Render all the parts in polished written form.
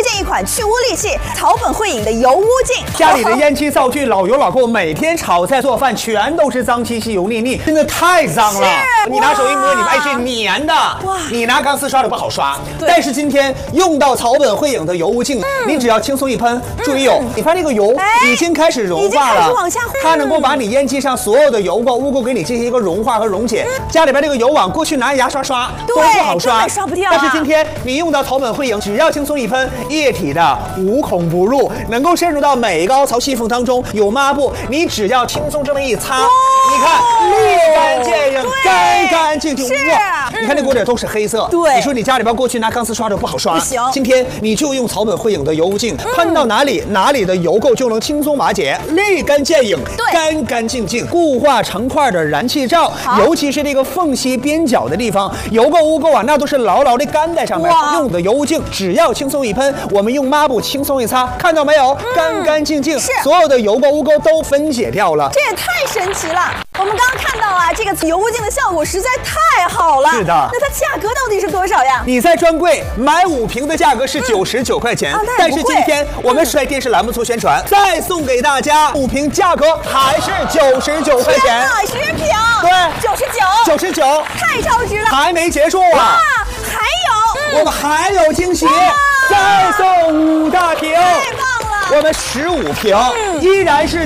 荐一款去污利器草本汇隐的油污净。 家里的烟气灶具老油老垢，每天炒菜做饭全都是脏兮兮、油腻腻，真的太脏了。你拿手一摸，你发现是粘的。哇！你拿钢丝刷的不好刷。但是今天用到草本汇隐的油污净，你只要轻松一喷，注意哦，你发现这个油已经开始融化了，它能够把你烟气上所有的油垢、污垢给你进行一个融化和溶解。家里边这个油网过去拿牙刷刷都不好刷， 刷不掉。 但是今天你用到草本汇隐，只要轻松一喷，液体的无孔不入，能够渗入到每一个凹槽细缝当中。有抹布，你只要轻松这么一擦，你看立竿见影，干干净净。哇！你看这锅底都是黑色。对，你说你家里边过去拿钢丝刷的不好刷，不行。今天你就用草本汇隐的油污净，喷到哪里的油垢就能轻松瓦解，立竿见影，干干净净，固化成块的燃气罩，尤其是这个缝隙边角的地方，油垢污垢啊，那都是牢牢的干在上面。用的油污净只要轻松一喷，我们用抹布轻松一擦，看到没有？干干净净，所有的油垢污垢都分解掉了。 这也太神奇了！我们刚刚看到啊，这个油污净的效果实在太好了。是的，那它价格到底是多少呀？ 你在专柜买5瓶的价格是99块钱，但是今天我们是在电视栏目做宣传，再送给大家5瓶，价格还是99块钱。 10瓶， 对，99， 太超值了！ 还没结束啊！ 还有， 我们还有惊喜，再送5大瓶， 太棒了！ 我们15瓶，依然是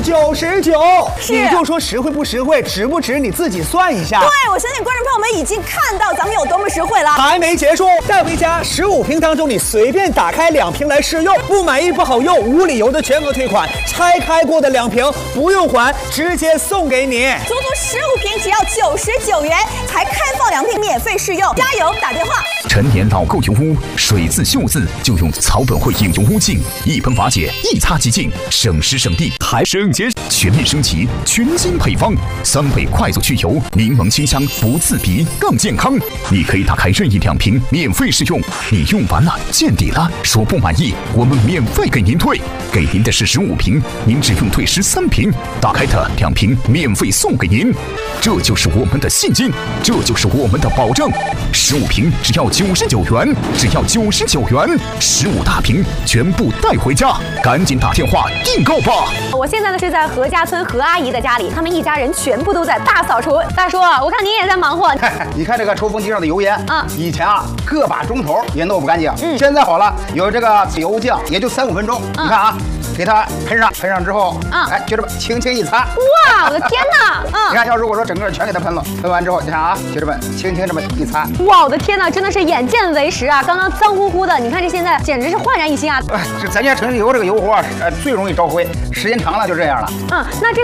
99。你就说实惠不实惠，值不值，你自己算一下。 对，我相信观众朋友们已经看到咱们有多么实惠了。 还没结束，带回家15瓶当中，你随便打开2瓶来试用，不满意不好用，无理由的全额退款。拆开过的2瓶不用还，直接送给你。 足足15瓶只要99元，才开放2瓶免费试用。加油，打电话！ 陈年老垢油污，水渍锈渍就用草本汇隐油污净，一喷瓦解，一擦即净，省时省力还省钱。全面升级，全新配方，3倍快速去油，柠檬清香，不刺鼻，更健康。你可以打开任意2瓶免费试用，你用完了见底了，说不满意，我们免费给您退。给您的是15瓶，您只用退13瓶，打开的2瓶免费送给您。这就是我们的信心，这就是我们的保证。15瓶只要99元，只要99元，15大瓶全部带回家，赶紧打电话订购吧。 我现在呢是在何家村何阿姨的家里，他们一家人全部都在大扫除。大叔，我看您也在忙活。 你看这个抽风机上的油烟以前啊个把钟头也弄不干净，现在好了，有这个油酱也就3-5分钟。你看啊，给它喷上之后，哎，就这么轻轻一擦。 哇，我的天哪！ 你看，要如果说整个全给它喷了，喷完之后，你看啊，就这么轻轻这么一擦。 哇，我的天哪，真的是眼见为实啊！刚刚脏乎乎的，你看这现在简直是焕然一新啊！ 这咱家城里油这个油活啊，最容易招灰，时间长了就这样了。 那这